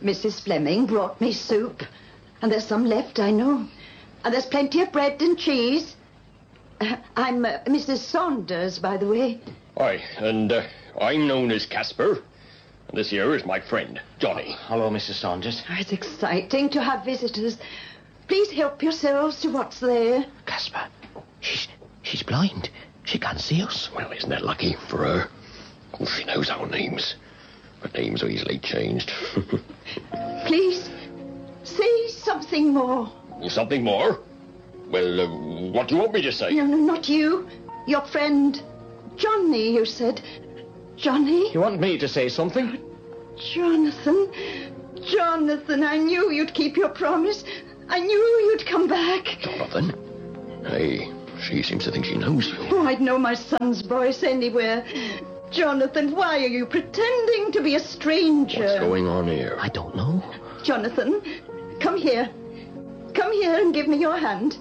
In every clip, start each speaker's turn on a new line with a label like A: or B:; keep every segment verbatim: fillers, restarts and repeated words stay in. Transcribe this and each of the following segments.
A: Missus Fleming brought me soup. And there's some left, I know. And there's plenty of bread and cheese. Uh, I'm uh, Missus Saunders, by the way.
B: Aye, and uh, I'm known as Casper. And this here is my friend, Johnny.
C: Hello, Missus Saunders.
A: Oh, it's exciting to have visitors. Please help yourselves to what's there.
C: Casper, she's, she's blind. She can't see us.
B: Well, isn't that lucky for her? Of course, she knows our names. But names are easily changed.
A: Please, say something more.
B: Something more? Well, uh, what do you want me to say?
A: No, no, not you. Your friend, Johnny, you said. Johnny?
C: You want me to say something?
A: Jonathan. Jonathan, I knew you'd keep your promise. I knew you'd come back.
B: Jonathan? Hey, she seems to think she knows you.
A: Oh, I'd know my son's voice anywhere. Jonathan, why are you pretending to be a stranger?
B: What's going on here?
C: I don't know.
A: Jonathan, come here. Come here and give me your hand.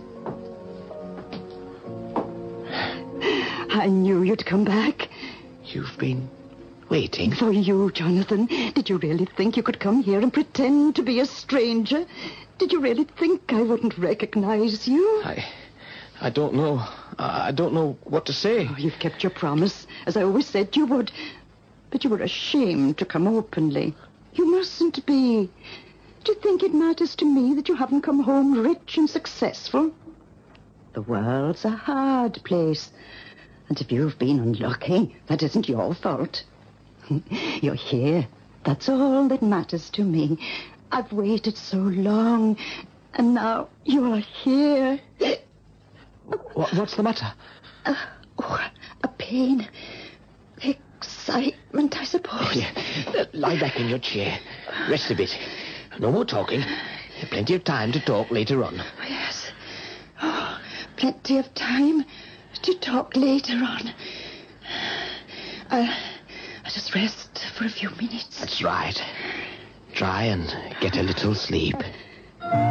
A: I knew you'd come back.
C: You've been waiting?
A: For you, Jonathan. Did you really think you could come here and pretend to be a stranger? Did you really think I wouldn't recognize you?
C: I... I don't know. I don't know what to say.
A: Oh, you've kept your promise, as I always said you would. But you were ashamed to come openly. You mustn't be. Do you think it matters to me that you haven't come home rich and successful? The world's a hard place. And if you've been unlucky, that isn't your fault. You're here. That's all that matters to me. I've waited so long, and now you're here.
C: What, what's the matter?
A: Uh, oh, a pain. Excitement, I suppose.
C: Oh, yeah. Uh, lie back in your chair. Rest a bit. No more talking. Plenty of time to talk later on.
A: Oh, yes. Oh, plenty of time to talk later on. I'll, I'll just rest for a few minutes.
C: That's right. Try and get a little sleep.